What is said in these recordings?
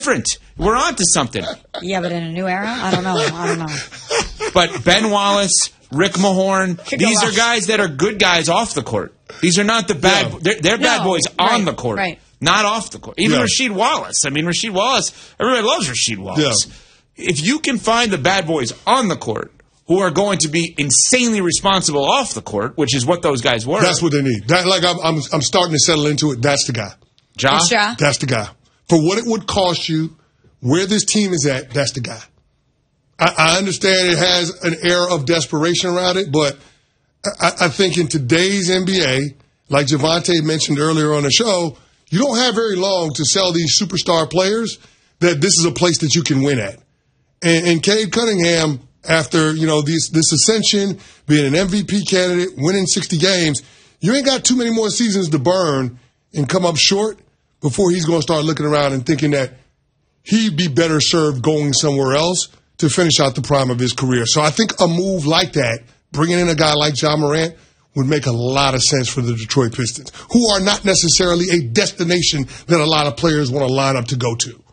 different. We're on to something. Yeah, but in a new era? I don't know. But Ben Wallace, Rick Mahorn, these are guys that are good guys off the court. These are not the bad. They're bad boys on the court, not off the court. Even Rasheed Wallace. I mean, Rasheed Wallace. Everybody loves Rasheed Wallace. Yeah. If you can find the bad boys on the court who are going to be insanely responsible off the court, which is what those guys were. That's what they need. I'm starting to settle into it. That's the guy. Ja? That's the guy. For what it would cost you, where this team is at, that's the guy. I understand it has an air of desperation around it, but I think in today's NBA, like Javonte mentioned earlier on the show, you don't have very long to sell these superstar players that this is a place that you can win at. And Cade Cunningham, after this ascension, being an MVP candidate, winning 60 games, you ain't got too many more seasons to burn and come up short before he's going to start looking around and thinking that he'd be better served going somewhere else to finish out the prime of his career. So I think a move like that, bringing in a guy like Ja Morant, would make a lot of sense for the Detroit Pistons, who are not necessarily a destination that a lot of players want to line up to go to.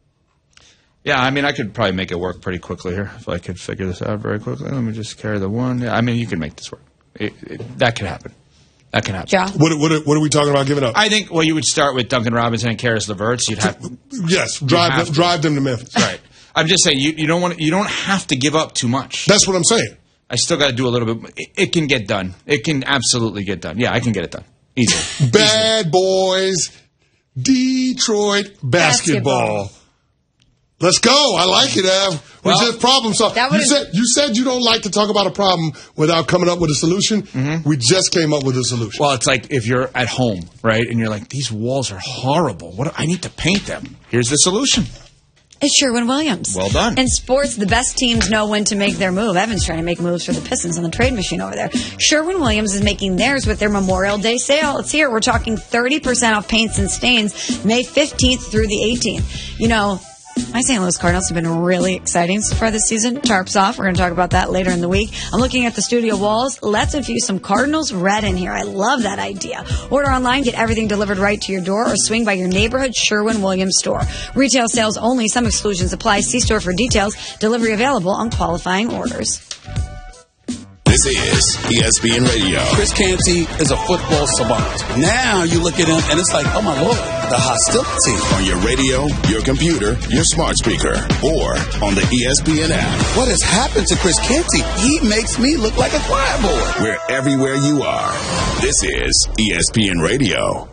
Yeah, I mean, I could probably make it work pretty quickly here if I could figure this out very quickly. Let me just carry the one. Yeah, I mean, you can make this work. That could happen. That can happen. Ja? What are we talking about giving up? I think, you would start with Duncan Robinson and Karis LeVert. So you'd have drive them to Memphis. Right. I'm just saying you don't have to give up too much. That's what I'm saying. I still got to do a little bit. It can get done. It can absolutely get done. Yeah, I can get it done. Easily. Bad boys, Detroit basketball. Let's go. I like it, Av. We just problem solve. You said you don't like to talk about a problem without coming up with a solution. Mm-hmm. We just came up with a solution. Well, it's like if you're at home, right, and you're like, these walls are horrible. I need to paint them. Here's the solution. It's Sherwin-Williams. Well done. In sports, the best teams know when to make their move. Evan's trying to make moves for the Pistons on the trade machine over there. Sherwin-Williams is making theirs with their Memorial Day sale. It's here. We're talking 30% off paints and stains May 15th through the 18th. My St. Louis Cardinals have been really exciting so far this season. Tarps off. We're going to talk about that later in the week. I'm looking at the studio walls. Let's infuse some Cardinals red in here. I love that idea. Order online, get everything delivered right to your door, or swing by your neighborhood Sherwin-Williams store. Retail sales only. Some exclusions apply. See store for details. Delivery available on qualifying orders. This is ESPN Radio. Chris Canty is a football savant. Now you look at him and it's like, oh my Lord, the hostility. On your radio, your computer, your smart speaker, or on the ESPN app. What has happened to Chris Canty? He makes me look like a choir boy. We're everywhere you are. This is ESPN Radio.